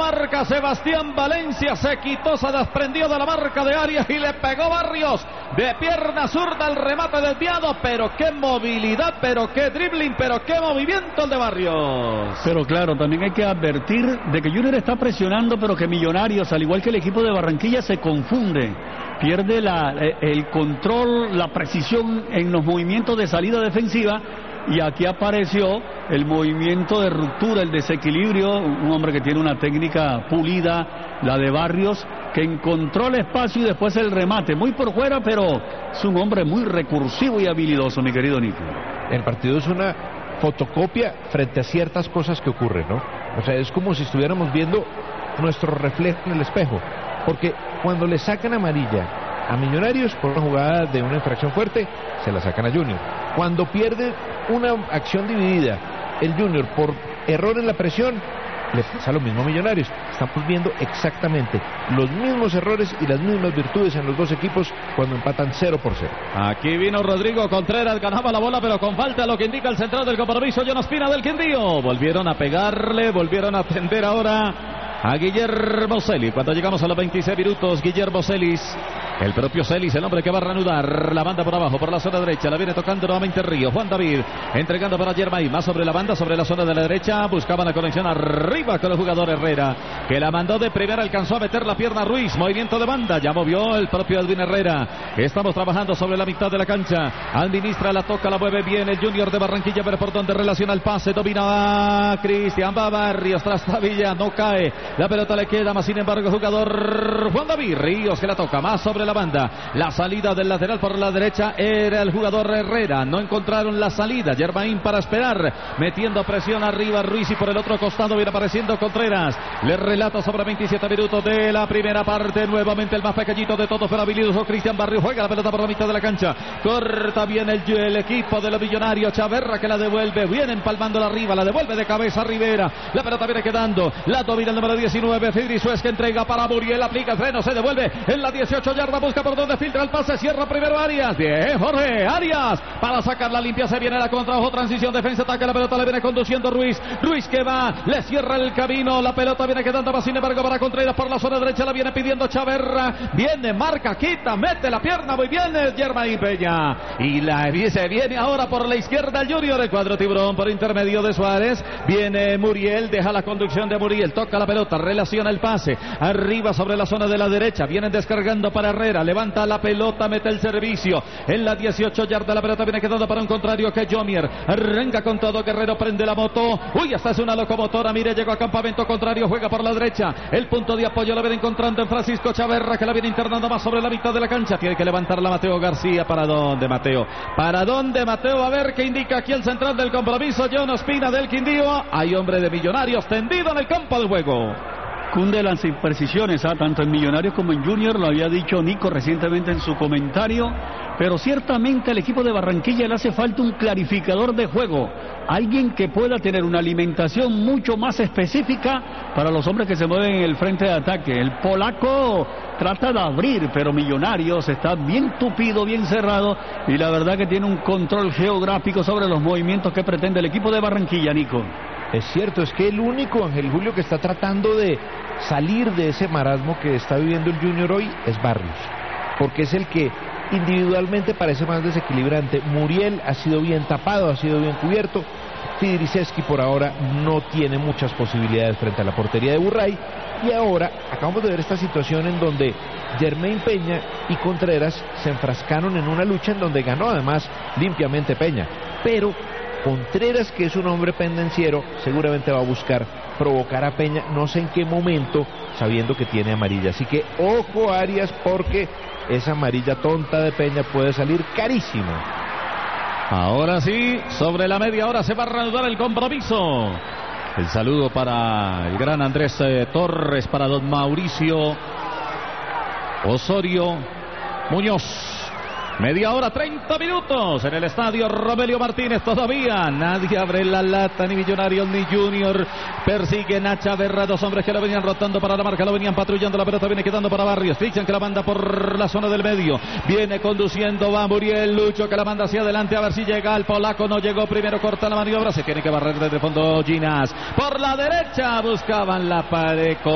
marca Sebastián Valencia, se quitó, se desprendió de la marca de Arias y le pegó Barrios de pierna zurda, el remate desviado, pero qué movilidad, pero qué dribbling, pero qué movimiento el de Barrios. Pero claro, también hay que advertir de que Junior está presionando, pero que Millonarios, al igual que el equipo de Barranquilla, se confunde, pierde el control, la precisión en los movimientos de salida defensiva. Y aquí apareció el movimiento de ruptura, el desequilibrio, un hombre que tiene una técnica pulida, la de Barrios, que encontró el espacio y después el remate, muy por fuera, pero es un hombre muy recursivo y habilidoso, mi querido Nico. El partido es una fotocopia frente a ciertas cosas que ocurren, ¿no? O sea, es como si estuviéramos viendo nuestro reflejo en el espejo, porque cuando le sacan amarilla a Millonarios por una jugada de una infracción fuerte, se la sacan a Junior. Cuando pierde una acción dividida el Junior por error en la presión, le pasa lo mismo a Millonarios. Estamos viendo exactamente los mismos errores y las mismas virtudes en los dos equipos cuando empatan 0-0. Aquí vino Rodrigo Contreras, ganaba la bola pero con falta, lo que indica el central del compromiso, John Ospina del Quindío. Volvieron a pegarle, volvieron a atender ahora a Guillermo Celis. Cuando llegamos a los 26 minutos, Guillermo Celis, el propio Celis, el hombre que va a reanudar la banda por abajo, por la zona derecha, la viene tocando nuevamente Río. Juan David, entregando para Germain, más sobre la banda, sobre la zona de la derecha, buscaba la conexión arriba con el jugador Herrera, que la mandó de primera, alcanzó a meter la pierna Ruiz, movimiento de banda, ya movió el propio Edwin Herrera. Estamos trabajando sobre la mitad de la cancha, administra, la toca, la mueve bien el Junior de Barranquilla, pero por donde relaciona el pase, domina a Cristian, va Barrios, trastabilla, no cae, la pelota le queda, más sin embargo, jugador Juan David Ríos, que la toca más sobre la banda, la salida del lateral por la derecha era el jugador Herrera, no encontraron la salida, Germain para esperar, metiendo presión arriba Ruiz y por el otro costado viene apareciendo Contreras, le relato sobre 27 minutos de la primera parte, nuevamente el más pequeñito de todos, pero habilidoso Cristian Barrios, juega la pelota por la mitad de la cancha, corta bien el equipo de los Millonarios, Chaverra que la devuelve, viene empalmándola arriba, la devuelve de cabeza Rivera, la pelota viene quedando, la domina el número 19, Fidri Suez, que entrega para Muriel, aplica el freno, se devuelve en la 18 yarda, busca por donde filtra el pase, cierra primero Arias, bien Jorge Arias, para sacarla limpia, se viene la contra, ojo, transición, defensa, ataca, la pelota le viene conduciendo Ruiz que va, le cierra el camino, la pelota viene quedando más sin embargo para Contreras por la zona derecha, la viene pidiendo Chaverra, viene, marca, quita, mete la pierna, muy bien Germain Peña, y se viene ahora por la izquierda el Junior, el cuadro tiburón por intermedio de Suárez, viene Muriel, deja la conducción de Muriel, toca la pelota, relaciona el pase, arriba sobre la zona de la derecha, vienen descargando para Herrera, levanta la pelota, mete el servicio, en la 18 yarda la pelota viene quedando para un contrario que Jomier, arranca con todo, Guerrero prende la moto, uy, hasta es una locomotora, mire, llegó a campamento contrario, juega por la derecha, el punto de apoyo lo viene encontrando en Francisco Chaverra, que la viene internando más sobre la mitad de la cancha, tiene que levantarla Mateo García, ¿para dónde Mateo? ¿Para dónde Mateo? A ver qué indica aquí el central del compromiso, John Ospina del Quindío, hay hombre de Millonarios tendido en el campo de juego. Cunde las imprecisiones, tanto en Millonarios como en Junior, lo había dicho Nico recientemente en su comentario, pero ciertamente al equipo de Barranquilla le hace falta un clarificador de juego, alguien que pueda tener una alimentación mucho más específica para los hombres que se mueven en el frente de ataque. El polaco trata de abrir, pero Millonarios está bien tupido, bien cerrado, y la verdad que tiene un control geográfico sobre los movimientos que pretende el equipo de Barranquilla, Nico. Es cierto, es que el único, Ángel Julio, que está tratando de salir de ese marasmo que está viviendo el Junior hoy es Barrios, porque es el que individualmente parece más desequilibrante. Muriel ha sido bien tapado, ha sido bien cubierto. Fidriceski por ahora no tiene muchas posibilidades frente a la portería de Burray, y ahora acabamos de ver esta situación en donde Germain Peña y Contreras se enfrascaron en una lucha en donde ganó además limpiamente Peña, pero Contreras, que es un hombre pendenciero, seguramente va a buscar provocar a Peña, no sé en qué momento, sabiendo que tiene amarilla. Así que ojo Arias, porque esa amarilla tonta de Peña puede salir carísima. Ahora sí, sobre la media hora se va a reanudar el compromiso. El saludo para el gran Andrés Torres, para don Mauricio Osorio Muñoz. Media hora, 30 minutos en el estadio Romelio Martínez. Todavía nadie abre la lata, ni Millonarios ni Junior. Persiguen a Chaverra, dos hombres que lo venían rotando para la marca, lo venían patrullando, la pelota viene quedando para Barrios. Fichan que la manda por la zona del medio, viene conduciendo, va Muriel, Lucho que la manda hacia adelante, a ver si llega el polaco, no llegó, primero corta la maniobra, se tiene que barrer desde fondo Ginas. Por la derecha buscaban la pared.